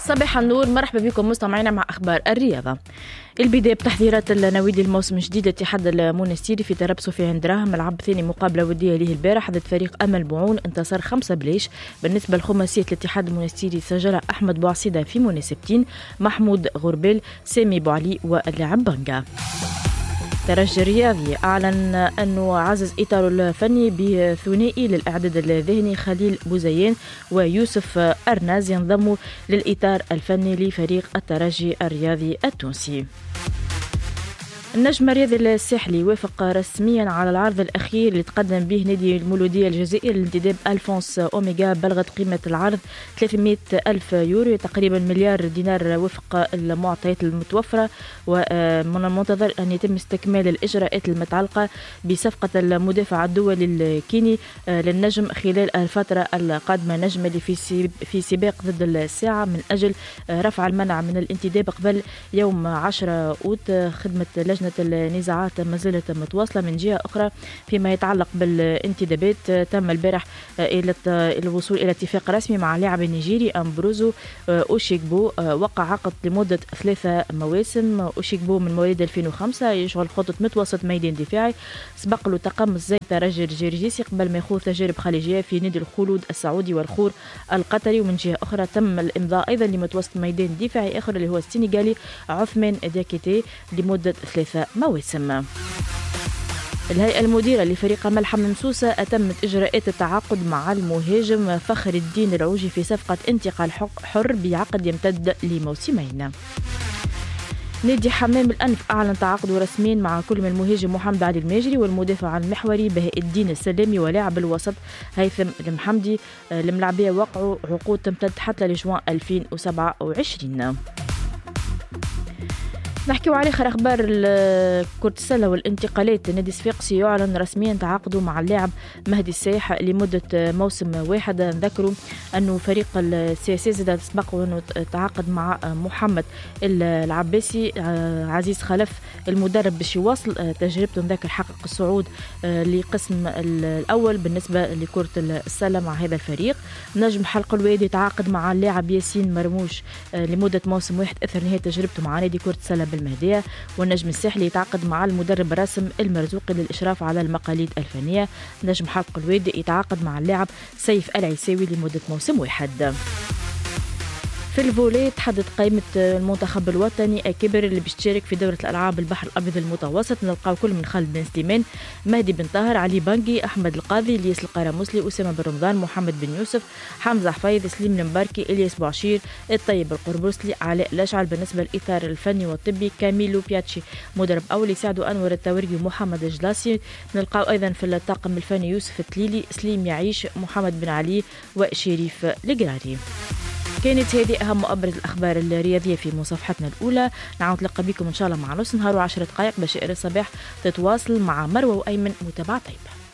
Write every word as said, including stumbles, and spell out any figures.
صباح النور، مرحبا بكم مستمعينا مع أخبار الرياضة. البداية بتحضيرات النوادي الموسم الجديد. الاتحاد المونستيري في تربصه في عين دراهم لعب ثاني مقابلة ودية له البارح ضد فريق أمل بوعون، انتصر خمسة بلاش. بالنسبة لخماسية الاتحاد المونستيري سجلها أحمد بوعصيدة في مناسبتين، محمود غربيل، سامي بوعلي واللاعب بانجا. الترجي الرياضي أعلن أنه عزز إطاره الفني بثنائي للإعداد الذهني خليل بوزيان ويوسف أرناز ينضموا للإطار الفني لفريق الترجي الرياضي التونسي. النجم الرياضي الساحلي وافق رسميا على العرض الأخير اللي تقدم به نادي المولودية الجزائري لانتداب ألفونس أوميغا. بلغت قيمة العرض ثلاثمائة ألف يورو، تقريبا مليار دينار وفق المعطيات المتوفرة، ومن المنتظر أن يتم استكمال الإجراءات المتعلقة بصفقة المدافع الدولي الكيني للنجم خلال الفترة القادمة. نجم اللي في في سباق ضد الساعة من أجل رفع المنع من الانتداب قبل يوم عشرة أوت. خدمة لجنة النزاعات ما زالت متواصلة. من جهة أخرى فيما يتعلق بالانتدابات، تم البارح إلى الوصول إلى اتفاق رسمي مع لاعب نيجيري أمبروزو أوشيكبو، وقع عقد لمدة ثلاثة مواسم. أوشيكبو من مواليد ألفين وخمسة، يشغل خطة متوسط ميدان دفاعي، سبق له تقمص زي الترجي الجرجيسي قبل ما يخوض تجارب خارجية في نادي الخلود السعودي والخور القطري. ومن جهة أخرى تم الإمضاء أيضا لمتوسط ميدان دفاعي آخر اللي هو السنغالي عثمان دياكيتي لمدة ثلاثة مواسم. الهيئة المديرة لفريق ملحم مسوسة أتمت إجراءات التعاقد مع المهاجم فخر الدين العوجي في صفقة انتقال حر بعقد يمتد لموسمين. نادي حمام الأنف أعلن تعاقده رسميا مع كل من المهاجم محمد علي الماجري والمدافع المحوري بهاء الدين السلامي ولاعب الوسط هيثم المحمدي. الملاعبية وقعوا عقود تمتد حتى لجوان ألفين وسبعة وعشرين. نحكيو على آخر أخبار كرة السلة والانتقالات. نادي صفاقسي يعلن رسميا تعاقده مع اللاعب مهدي السايح لمدة موسم واحد. نذكروا أنه فريق السياسي زاد سبق وأنه تعاقد مع محمد العباسي. عزيز خلف المدرب باش يواصل تجربته، ذاك حقق الصعود لقسم الأول بالنسبة لكرة السلة مع هذا الفريق. نجم حلق الوادي تعاقد مع اللاعب ياسين مرموش لمدة موسم واحد أثر نهاية تجربته مع نادي كرة السلة بالمهدية. والنجم الساحلي يتعاقد مع المدرب راسم المرزوقي للإشراف على المقاليد الفنية. نجم حلق الوادي يتعاقد مع اللاعب سيف العيساوي لمدة موسم واحد. في الفولي تحدد قائمة المنتخب الوطني الكبر اللي بيشترك في دورة الألعاب البحر الأبيض المتوسط. نلقاو كل من خالد بن سليمان، مهدي بن طاهر، علي بانجي، أحمد القاضي، الياس القرامسلي، أسامة بن رمضان، محمد بن يوسف، حمزة حفيظ، سليم المباركي، إلياس بوعشير، الطيب القربرسلي، علاء الأشعل. بالنسبة للإطار الفني والطبي كاميلو بياتشي مدرب أول، يساعدوا أنور التورقي ومحمد الجلاسي. نلقاو أيضا في الطاقم الفني يوسف التليلي، سليم يعيش، محمد بن علي وشريف القراري. كانت هذه أهم وأبرز الأخبار الرياضية في مصفحتنا الأولى. نعود نتلقى بكم إن شاء الله مع نص نهار وعشر دقائق بشائر الصباح. تتواصل مع مروة وأيمن. متابعة طيبة.